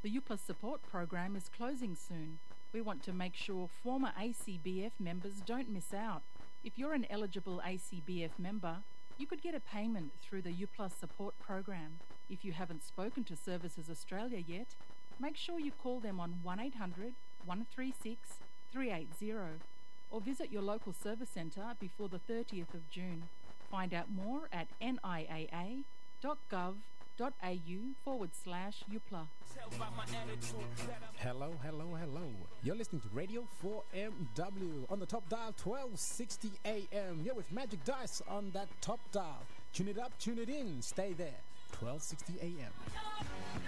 The UPLA support program is closing soon. We want to make sure former ACBF members don't miss out. If you're an eligible ACBF member, you could get a payment through the UPLA support program. If you haven't spoken to Services Australia yet, make sure you call them on 1800 136 380 or visit your local service centre before the 30th of June. Find out more at niaa.gov.au/UPLA. Hello. You're listening to Radio 4MW on the top dial 1260 AM. You're with Magic Dice on that top dial. Tune it up, tune it in, stay there. 1260 AM.